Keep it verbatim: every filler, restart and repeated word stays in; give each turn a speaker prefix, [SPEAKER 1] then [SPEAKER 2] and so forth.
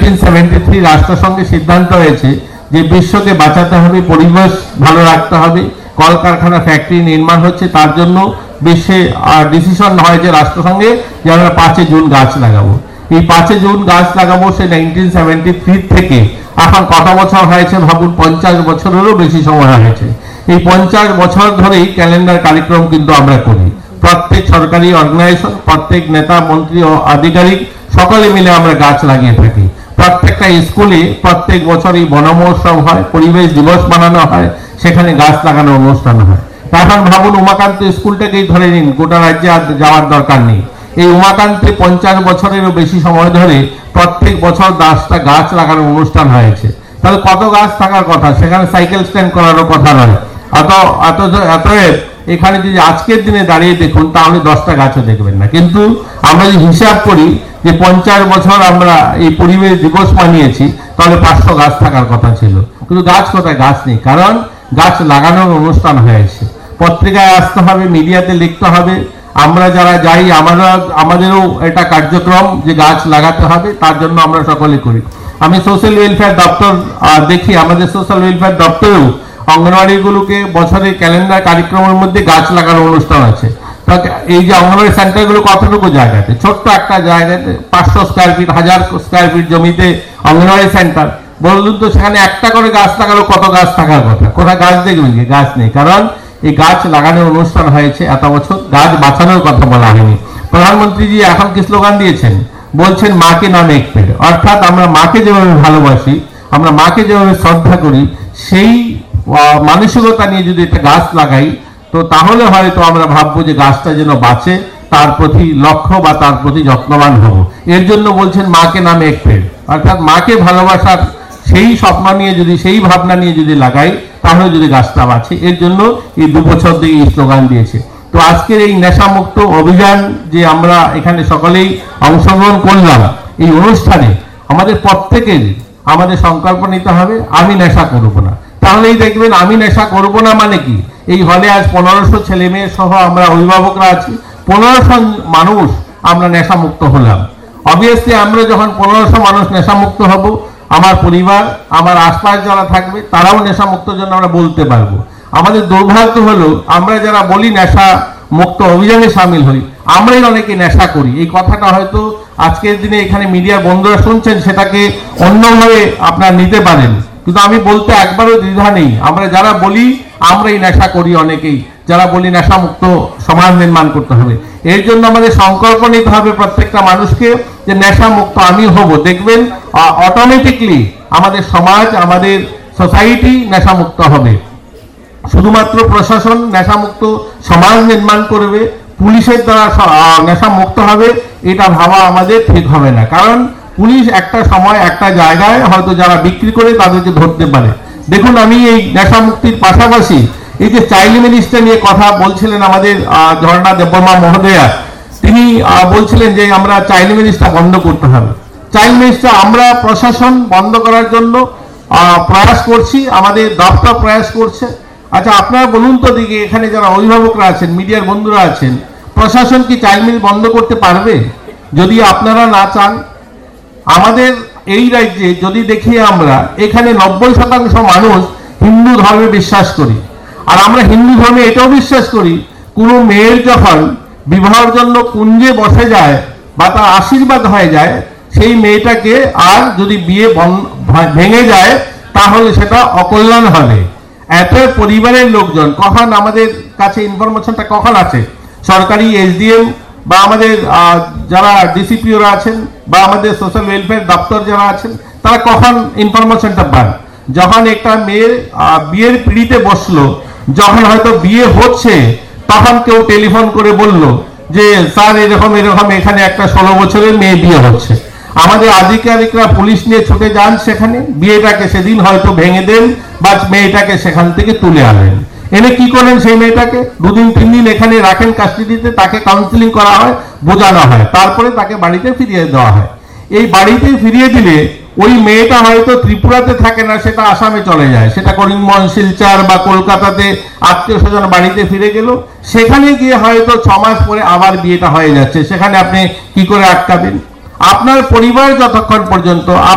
[SPEAKER 1] Seventy রাষ্ট্রসংঘে সিদ্ধান্ত হয়েছে যে বিশ্বকে বাঁচাতে হবে, পরিবেশ ভালো রাখতে হবে, কলকারখানা ফ্যাক্টরি নির্মাণ হচ্ছে, তার জন্য বিশ্বে ডিসিশন হয়েছে রাষ্ট্রসংঘে যে আমরা পাঁচই জুন গাছ লাগাবো। এই পাঁচই জুন গাছ লাগাবো সে নাইনটিন সেভেন্টি থ্রি থেকে এখন কত বছর হয়েছে ভাবুন, পঞ্চাশ বছরেরও বেশি সময় হয়েছে। এই পঞ্চাশ বছর ধরেই ক্যালেন্ডার কার্যক্রম কিন্তু আমরা করি। প্রত্যেক সরকারি অর্গানাইজেশন, প্রত্যেক নেতা মন্ত্রী ও আধিকারিক সকলে মিলে আমরা গাছ লাগিয়ে থাকি। প্রত্যেকটা স্কুলে প্রত্যেক বছর এই বন মহোৎসব হয়, পরিবেশ দিবস মানানো হয়, সেখানে গাছ লাগানোর অনুষ্ঠান হয়। এখন ভাবুন উমাকান্ত স্কুলটাকেই ধরে নিন, গোটা রাজ্যে আর যাওয়ার দরকার নেই। এই উমাকান্তে পঞ্চাশ বছরেরও বেশি সময় ধরে প্রত্যেক বছর দশটা গাছ লাগানোর অনুষ্ঠান হয়েছে। তাহলে কত গাছ থাকার কথা, সেখানে সাইকেল স্ট্যান্ড করারও কথা নয়। অত অত অতএব এখানে যদি আজকের দিনে দাঁড়িয়ে দেখুন তাহলে দশটা গাছও দেখবেন না। কিন্তু আমরা যদি হিসাব করি যে পঞ্চাশ বছর আমরা এই পরিবেশ দিবস মানিয়েছি, তাহলে পাঁচশো গাছ থাকার কথা ছিল, কিন্তু গাছ কোথায়? গাছ নেই, কারণ গাছ লাগানোর অনুষ্ঠান হয়েছে। পত্রিকায় আসতে হবে, মিডিয়াতে লিখতে হবে। আমরা যারা যাই আমরা আমাদেরও এটা কার্যক্রম যে গাছ লাগাতে হবে, তার জন্য আমরা সকলে করি। আমি সোশ্যাল ওয়েলফেয়ার দপ্তর দেখি, আমাদের সোশ্যাল ওয়েলফেয়ার দপ্তরেও অঙ্গনওয়াড়িগুলোকে বছরের ক্যালেন্ডার কার্যক্রমের মধ্যে গাছ লাগানোর অনুষ্ঠান আছে। এই যে অঙ্গনওয়াড়ি সেন্টারগুলো কতটুকু জায়গাতে, ছোট্ট একটা জায়গাতে পাঁচশো স্কোয়ার ফিট হাজার স্কোয়ার ফিট জমিতে অঙ্গনওয়াড়ি সেন্টার, বলুন তো সেখানে একটা করে গাছ লাগালো কত গাছ থাকার কথা? কোথায় গাছ দেখবেন কি? গাছ নেই, কারণ এই গাছ লাগানোর অনুষ্ঠান হয়েছে এত বছর, গাছ বাঁচানোর কথা বলা হয়নি। প্রধানমন্ত্রীজি এখন কি স্লোগান দিয়েছেন? বলছেন মাকে নাম এক পেড়, অর্থাৎ আমরা মাকে যেভাবে ভালোবাসি, আমরা মাকে যেভাবে শ্রদ্ধা করি, সেই মানসিকতা নিয়ে যদি একটা গাছ লাগাই, তো তাহলে হয়তো আমরা ভাববো যে গাছটা যেন বাঁচে, তার প্রতি লক্ষ্য বা তার প্রতি যত্নবান হব। এর জন্য বলছেন মাকে নাম এক পেড়, অর্থাৎ মাকে ভালোবাসার সেই স্বপ্ন নিয়ে যদি, সেই ভাবনা নিয়ে যদি লাগাই, তাহলে যদি গাছটা বাঁচে। এর জন্য এই দু বছর দিয়ে এই স্লোগান দিয়েছে। তো আজকের এই নেশামুক্ত অভিযান যে আমরা এখানে সকলেই অংশগ্রহণ করলাম, এই অনুষ্ঠানে আমাদের প্রত্যেকের আমাদের সংকল্প নিতে হবে আমি নেশা করব না। তাহলেই দেখবেন আমি নেশা করব না মানে কি, এই হলে আজ পনেরোশো ছেলে মেয়ে সহ আমরা অভিভাবকরা আছি, পনেরোশো মানুষ আমরা নেশামুক্ত হলাম। অবভিয়াসলি আমরা যখন পনেরোশো মানুষ নেশামুক্ত হব, আমার পরিবার, আমার আশপাশ যারা থাকবে তারাও নেশামুক্তর জন্য আমরা বলতে পারবো। আমাদের দুর্ভাগ্য হলো আমরা যারা বলি নেশা মুক্ত অভিযানে সামিল হই, আমরাই অনেকে নেশা করি। এই কথাটা হয়তো আজকের দিনে এখানে মিডিয়ার বন্ধুরা শুনছেন, সেটাকে অন্যভাবে আপনারা নিতে পারেন, কিন্তু আমি বলতে একবারও দ্বিধা নেই। আমরা যারা বলি আমরাই নেশা করি, অনেকেই যারা বলি নেশামুক্ত সমাজ নির্মাণ করতে হবে। এর জন্য আমাদের সংকল্প নিতে হবে প্রত্যেকটা মানুষকে যে নেশামুক্ত আমি হব। দেখবেন অটোমেটিকলি আমাদের সমাজ, আমাদের সোসাইটি নেশামুক্ত হবে। শুধুমাত্র প্রশাসন নেশামুক্ত সমাজ নির্মাণ করবে, পুলিশের দ্বারা নেশামুক্ত হবে, এটা ভাবা আমাদের ঠিক হবে না। কারণ পুলিশ একটা সময় একটা জায়গায় হয়তো যারা বিক্রি করে তাদেরকে ধরতে পারে। দেখুন, আমি এই নেশামুক্তির পাশাপাশি এই যে চাইল্ড মিনিস্টার নিয়ে কথা বলছিলেন আমাদের ঝর্ণা দেববর্মা মহোদয়া, তিনি বলছিলেন যে আমরা চাইল্ড মিনিস্টার বন্ধ করতে হবে। চাইল্ড মিনিস্টার আমরা প্রশাসন বন্ধ করার জন্য প্রয়াস করছি, আমাদের দপ্তর প্রয়াস করছে। আচ্ছা, আপনারা বলুন তো দিকে, এখানে যারা অভিভাবকরা আছেন, মিডিয়ার বন্ধুরা আছেন, প্রশাসন কি চাইল্ড মিনিস্টার বন্ধ করতে পারবে? যদি আপনারা না চান। আমাদের এই রাজ্যে যদি দেখি আমরা, এখানে নব্বই শতাংশ মানুষ হিন্দু ধর্মে বিশ্বাস করি। আর আমরা হিন্দু ধর্মে এটাও বিশ্বাস করি, কোনো মেয়ের যখন বিবাহের জন্য কুঞ্জে বসে যায় বা তার আশীর্বাদ হয়ে যায়, সেই মেয়েটাকে আর যদি বিয়ে ভেঙে যায় তাহলে সেটা অকল্যাণ হবে। এত পরিবারের লোকজন, কখন আমাদের কাছে ইনফরমেশনটা কখন আছে, সরকারি এসডিএম বা আমাদের যারা ডিসিপিওরা আছেন বা আমাদের সোশ্যাল ওয়েলফেয়ার দপ্তর যারা আছেন, তারা কখন ইনফরমেশনটা পান? যখন একটা মেয়ের বিয়ের পিড়িতে বসলো, যখন হয়তো বিয়ে হচ্ছে, তখন কেউ টেলিফোন করে বলল যে স্যার এরকম এরকম এখানে একটা ষোলো বছরের মেয়ে বিয়ে হচ্ছে। আমাদের আধিকারিকরা পুলিশ নিয়ে ছুটে যান সেখানে, বিয়েটাকে সেদিন হয়তো ভেঙে দেন বা মেয়েটাকে সেখান থেকে তুলে আনেন। এনে কি করেন, সেই মেয়েটাকে দুদিন তিন দিন এখানে রাখেন কাস্টডিতে, তাকে কাউন্সিলিং করা হয়, বোঝানো হয়, তারপরে তাকে বাড়িতে ফিরিয়ে দেওয়া হয়। এই বাড়িতে ফিরিয়ে দিলে ওই মেয়েটা হয়তো ত্রিপুরাতে থাকে না, সেটা আসামে চলে যায়, সেটা করিমগঞ্জ, শিলচর বা কলকাতাতে আত্মীয় স্বজন বাড়িতে ফিরে গেল, সেখানে গিয়ে হয়তো ছ মাস পরে আবার বিয়েটা হয়ে যাচ্ছে। সেখানে আপনি কি করে আটকাবেন? আপনার পরিবার যতক্ষণ পর্যন্ত